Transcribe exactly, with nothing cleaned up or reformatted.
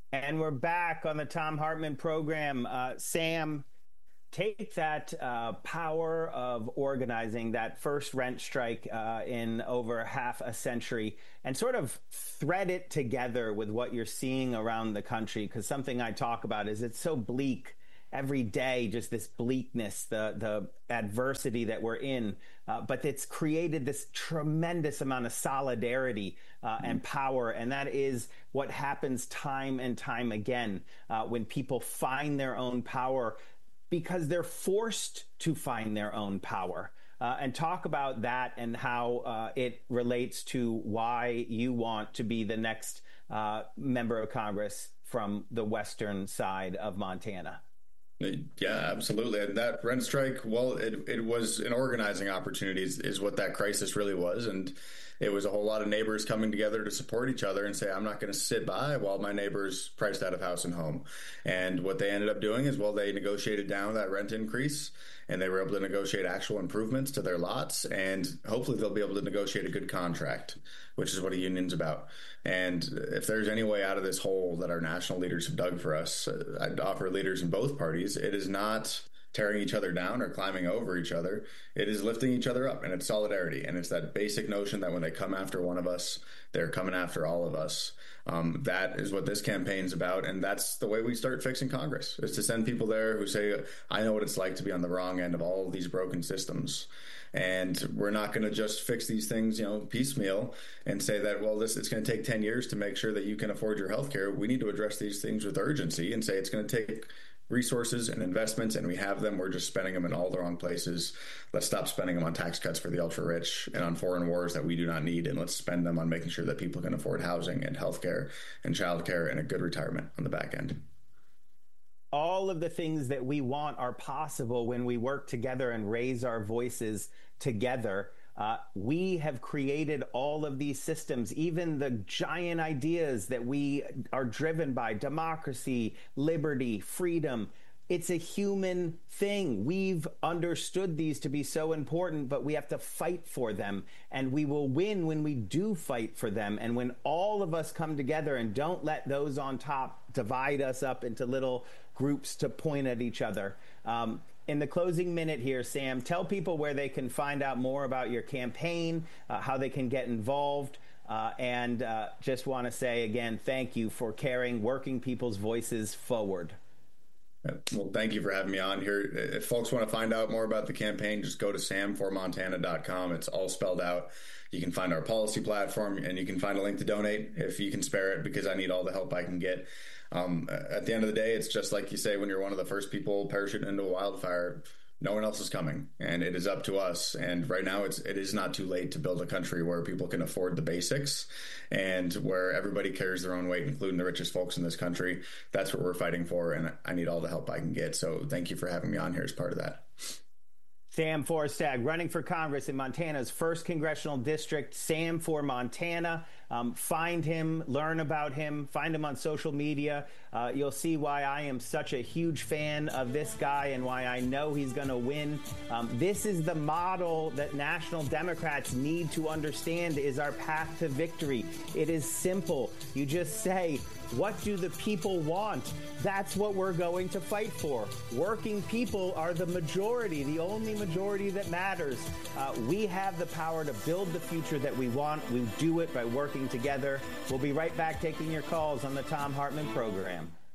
And we're back on the Thom Hartmann program. Uh, Sam, take that uh, power of organizing, that first rent strike uh, in over half a century, and sort of thread it together with what you're seeing around the country. Because something I talk about is it's so bleak every day, just this bleakness, the the adversity that we're in. Uh, but it's created this tremendous amount of solidarity uh, and power, and that is what happens time and time again uh, when people find their own power because they're forced to find their own power. Uh, and talk about that and how uh, it relates to why you want to be the next uh, member of Congress from the western side of Montana. Yeah, absolutely. And that rent strike, well, it, it was an organizing opportunity is, is what that crisis really was. And it was a whole lot of neighbors coming together to support each other and say, I'm not going to sit by while my neighbor's priced out of house and home. And what they ended up doing is, well, they negotiated down that rent increase and they were able to negotiate actual improvements to their lots. And hopefully they'll be able to negotiate a good contract, which is what a union's about. And if there's any way out of this hole that our national leaders have dug for us, I'd offer leaders in both parties, it is not tearing each other down or climbing over each other. It is lifting each other up, and it's solidarity. And it's that basic notion that when they come after one of us, they're coming after all of us. Um, that is what this campaign's about. And that's the way we start fixing Congress, is to send people there who say, I know what it's like to be on the wrong end of all of these broken systems. And we're not going to just fix these things, you know, piecemeal and say that, well, this it's going to take ten years to make sure that you can afford your health care. We need to address these things with urgency and say it's going to take resources and investments, and we have them. We're just spending them in all the wrong places. Let's stop spending them on tax cuts for the ultra rich and on foreign wars that we do not need, and let's spend them on making sure that people can afford housing and health care and child care and a good retirement on the back end. All of the things that we want are possible when we work together and raise our voices together. Uh, we have created all of these systems, even the giant ideas that we are driven by: democracy, liberty, freedom. It's a human thing. We've understood these to be so important, but we have to fight for them. And we will win when we do fight for them. And when all of us come together and don't let those on top divide us up into little groups to point at each other. Um, in the closing minute here, Sam, tell people where they can find out more about your campaign, uh, how they can get involved. Uh, and uh, just want to say again, thank you for carrying working people's voices forward. Well, thank you for having me on here. If folks want to find out more about the campaign, just go to sam for montana dot com. It's all spelled out. You can find our policy platform, and you can find a link to donate if you can spare it, because I need all the help I can get. Um, at the end of the day, it's just like you say, when you're one of the first people parachuting into a wildfire, no one else is coming, and it is up to us. And right now, it's it is not too late to build a country where people can afford the basics and where everybody carries their own weight, including the richest folks in this country. That's what we're fighting for, and I need all the help I can get. So thank you for having me on here as part of that. Sam Forstad, running for Congress in Montana's first congressional district. Sam for Montana. Um, find him, learn about him, find him on social media. Uh, you'll see why I am such a huge fan of this guy and why I know he's going to win. Um, this is the model that national Democrats need to understand is our path to victory. It is simple. You just say, what do the people want? That's what we're going to fight for. Working people are the majority, the only majority that matters. Uh, we have the power to build the future that we want. We do it by working together. We'll be right back taking your calls on the Thom Hartmann program.